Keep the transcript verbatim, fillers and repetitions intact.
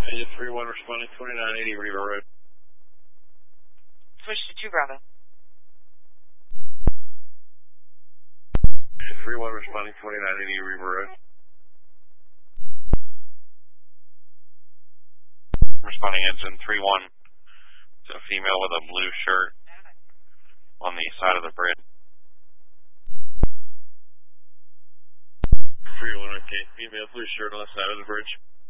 Agent three one responding twenty-nine eighty Riva Road. Switch to two Bravo. Agent three one responding twenty-nine eighty Riva Road. Responding engine three one. It's a female with a blue shirt on the side of the bridge. three one, okay. Female blue shirt on the side of the bridge.